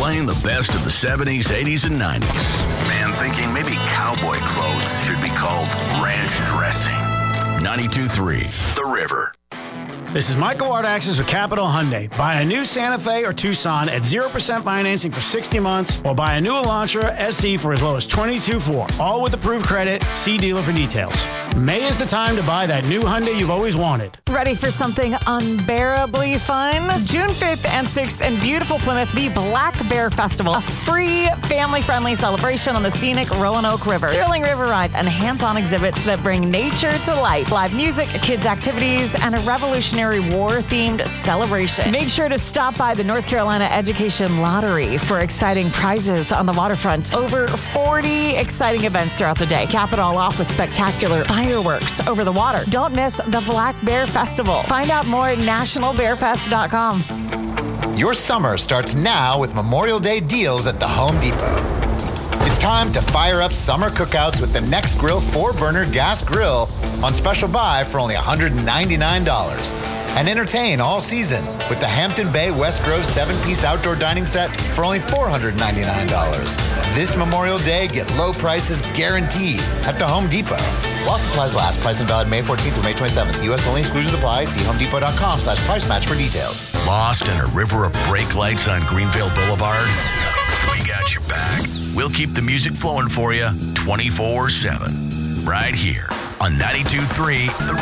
playing the best of the 70s, 80s, and 90s. And thinking maybe cowboy clothes should be called ranch dressing. 92.3 The River. This is Michael Wardaxis with Capital Hyundai. Buy a new Santa Fe or Tucson at 0% financing for 60 months, or buy a new Elantra SE for as low as $22,400. All with approved credit. See dealer for details. May is the time to buy that new Hyundai you've always wanted. Ready for something unbearably fun? June 5th and 6th in beautiful Plymouth, the Black Bear Festival, a free, family-friendly celebration on the scenic Roanoke River. Thrilling river rides and hands-on exhibits that bring nature to life. Live music, kids' activities, and a Revolutionary War-themed celebration. Make sure to stop by the North Carolina Education Lottery for exciting prizes on the waterfront. Over 40 exciting events throughout the day. Cap it all off with spectacular fireworks over the water. Don't miss the Black Bear Festival. Find out more at nationalbearfest.com. Your summer starts now with Memorial Day deals at the Home Depot. It's time to fire up summer cookouts with the Next Grill 4-burner gas grill on special buy for only $199. And entertain all season with the Hampton Bay West Grove 7-piece outdoor dining set for only $499. This Memorial Day, get low prices guaranteed at the Home Depot. While supplies last, price and valid May 14th through May 27th. U.S. only, exclusions apply. See homedepot.com/price match for details. Lost in a river of brake lights on Greenville Boulevard? We got your back. We'll keep the music flowing for you 24/7. Right here on 92.3 The